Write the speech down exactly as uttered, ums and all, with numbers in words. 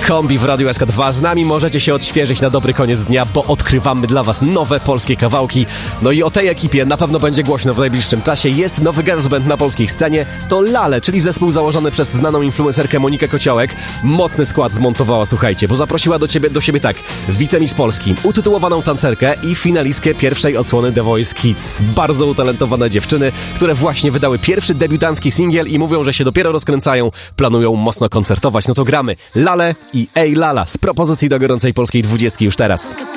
Kombi w Radiu S K dwa. Z nami możecie się odświeżyć na dobry koniec dnia, bo odkrywamy dla was nowe polskie kawałki. No i o tej ekipie na pewno będzie głośno w najbliższym czasie. Jest nowy girls band na polskiej scenie. To Lale, czyli zespół założony przez znaną influencerkę Monikę Kociołek. Mocny skład zmontowała, słuchajcie, bo zaprosiła do ciebie do siebie tak wicemistrz Polski, utytułowaną tancerkę i finalistkę pierwszej odsłony The Voice Kids. Bardzo utalentowane dziewczyny, które właśnie wydały pierwszy debiutancki singiel i mówią, że się dopiero rozkręcają, planują mocno koncertować. No to gramy Lale i Ej Lala z propozycji do gorącej polskiej dwudziestki już teraz.